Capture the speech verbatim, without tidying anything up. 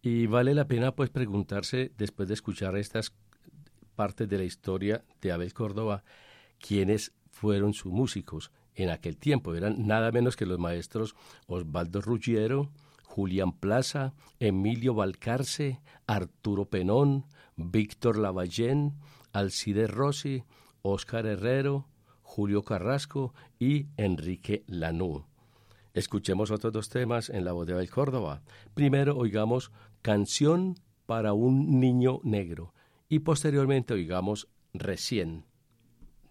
Y vale la pena pues preguntarse, después de escuchar estas partes de la historia de Abel Córdoba, quiénes fueron sus músicos en aquel tiempo. Eran nada menos que los maestros Osvaldo Ruggiero, Julián Plaza, Emilio Valcarce, Arturo Penón, Víctor Lavallén, Alcides Rossi, Óscar Herrero, Julio Carrasco y Enrique Lanú. Escuchemos otros dos temas en la voz de Abel Córdoba. Primero oigamos Canción para un niño negro y posteriormente oigamos Recién.